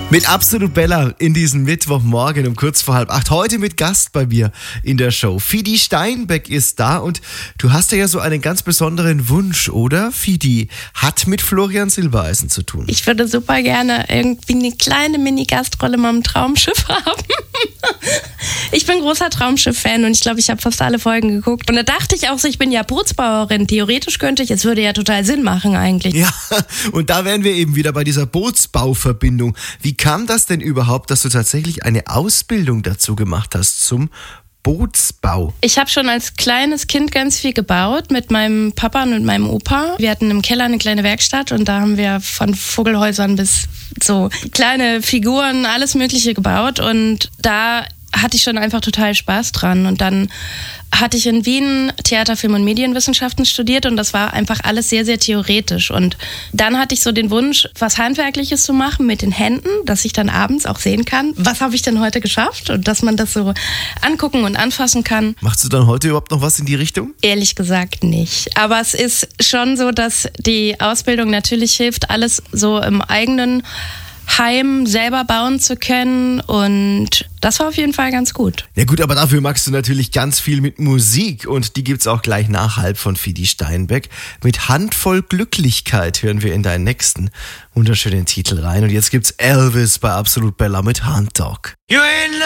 Mit Absolut Bella in diesem Mittwochmorgen um kurz vor 7:30. Heute mit Gast bei mir in der Show. Fidi Steinbeck ist da und du hast ja so einen ganz besonderen Wunsch, oder? Fidi, hat mit Florian Silbereisen zu tun. Ich würde super gerne irgendwie eine kleine Mini-Gastrolle mal im Traumschiff haben. Ich bin großer Traumschiff-Fan und ich glaube, ich habe fast alle Folgen geguckt. Und da dachte ich auch so, ich bin ja Bootsbauerin. Theoretisch könnte ich, es würde ja total Sinn machen eigentlich. Ja, und da wären wir eben wieder bei dieser Bootsbauverbindung. Wie kam das denn überhaupt, dass du tatsächlich eine Ausbildung dazu gemacht hast zum Bootsbau? Ich habe schon als kleines Kind ganz viel gebaut mit meinem Papa und mit meinem Opa. Wir hatten im Keller eine kleine Werkstatt und da haben wir von Vogelhäusern bis so kleine Figuren, alles Mögliche gebaut. Und da hatte ich schon einfach total Spaß dran. Und dann hatte ich in Wien Theater, Film und Medienwissenschaften studiert und das war einfach alles sehr, sehr theoretisch. Und dann hatte ich so den Wunsch, was Handwerkliches zu machen mit den Händen, dass ich dann abends auch sehen kann, was habe ich denn heute geschafft und dass man das so angucken und anfassen kann. Machst du dann heute überhaupt noch was in die Richtung? Ehrlich gesagt nicht. Aber es ist schon so, dass die Ausbildung natürlich hilft, alles so im eigenen Heim selber bauen zu können und das war auf jeden Fall ganz gut. Ja gut, aber dafür magst du natürlich ganz viel mit Musik und die gibt's auch gleich nach 7:30 von Fidi Steinbeck. Mit Handvoll Glücklichkeit hören wir in deinen nächsten wunderschönen Titel rein und jetzt gibt's Elvis bei Absolut Bella mit Hand Dog.